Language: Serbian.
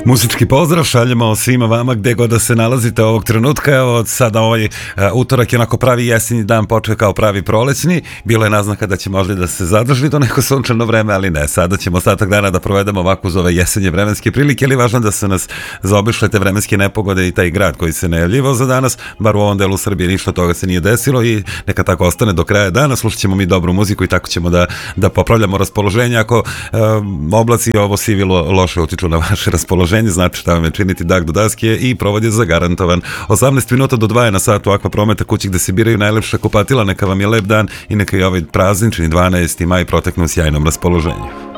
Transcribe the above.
Muzički pozdrav šaljemo svima vama gde god da se nalazite ovog trenutka. Evo sada ovaj utorak je onako pravi jesenji dan, počeo kao pravi prolećni. Bilo je naznaka da će možda da se zadrži to neko sunčano vreme, ali ne. Sada ćemo ostatak dana da provedemo ovako uz ove jesenje vremenske prilike, ali važno da su nas zaobišle te vremenske nepogode i taj grad koji se najavljivao za danas, bar u ovom delu Srbije ništa od toga se nije desilo i neka tako ostane do kraja dana. Slušat ćemo mi dobru muziku i tako ćemo da popravljamo raspoloženje. Ako oblaci i ovo sivilo loše utiču na vaše raspoloženje, znači šta vam je činiti dak do daske i provod je zagarantovan. 18 minuta do 2 je na satu Akva Prometa, kući gde se biraju najlepša kupatila. Neka vam je lep dan i neka i ovaj praznični 12. maj proteknu u sjajnom raspoloženju.